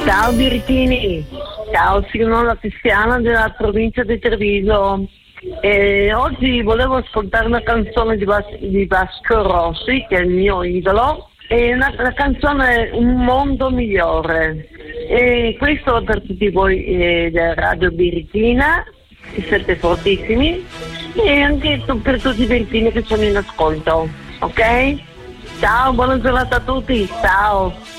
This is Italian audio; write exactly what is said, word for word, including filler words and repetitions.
Ciao Birtini, ciao, sono la Cristiana della provincia di Treviso. E oggi volevo ascoltare una canzone di, Vas- di Vasco Rossi, che è il mio idolo, e una, la canzone Un mondo migliore. E questo per tutti voi eh, della Radio Birtina, che siete fortissimi, e anche tu- per tutti i Birtini che sono in ascolto, ok? Ciao, buona giornata a tutti, ciao!